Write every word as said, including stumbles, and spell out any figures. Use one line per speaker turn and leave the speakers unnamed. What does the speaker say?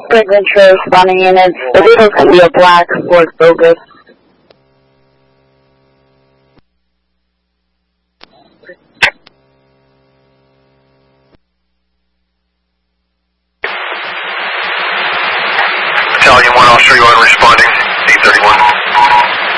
Bridge Ventura responding units. The vehicle's going to be a black Ford Focus.
Battalion one, I'll show you on responding. eight thirty-one.